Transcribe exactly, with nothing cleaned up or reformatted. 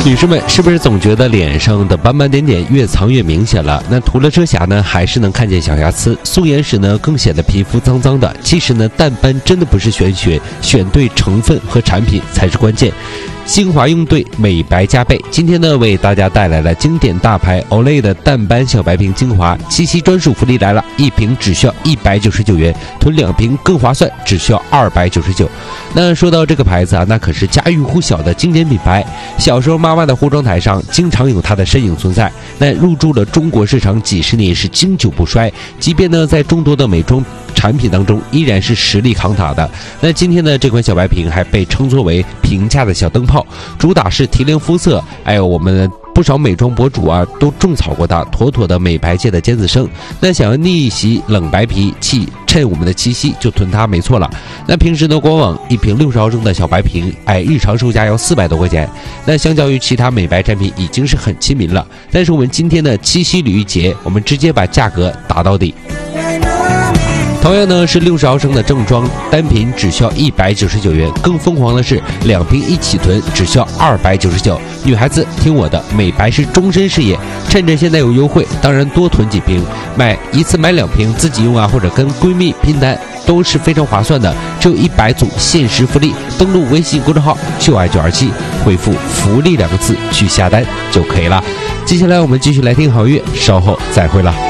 女士们是不是总觉得脸上的斑斑点点越藏越明显了？那涂了遮瑕呢，还是能看见小瑕疵；素颜时呢，更显得皮肤脏脏的。其实呢，淡斑真的不是玄学，选对成分和产品才是关键。精华用对，美白加倍。今天呢，为大家带来了经典大牌 Olay 的淡斑小白瓶精华，七夕专属福利来了，一瓶只需要一百九十九元，囤两瓶更划算，只需要二百九十九。那说到这个牌子啊，那可是家喻户晓的经典品牌。小时候妈妈的化妆台上经常有它的身影存在，那入驻了中国市场几十年是经久不衰，即便呢在众多的美妆产品当中依然是实力扛塔的。那今天的这款小白瓶还被称作为平价的小灯泡，主打是提亮肤色，还有我们不少美妆博主啊都种草过它，妥妥的美白界的尖子生。那想要逆袭冷白皮，气趁我们的七夕就囤它没错了。那平时呢，官网一瓶六十毫升的小白瓶，哎，日常售价要四百多块钱。那相较于其他美白产品已经是很亲民了，但是我们今天的七夕礼遇节，我们直接把价格打到底。同样呢是六十毫升的正装单瓶只需要一百九十九元，更疯狂的是两瓶一起囤只需要二百九十九。女孩子听我的，美白是终身事业，趁着现在有优惠，当然多囤几瓶，买一次买两瓶自己用啊，或者跟闺蜜拼单都是非常划算的，只有一百组限时福利。登录微信公众号就爱九二七，回复福利两个字去下单就可以了。接下来我们继续来听好乐，稍后再会了。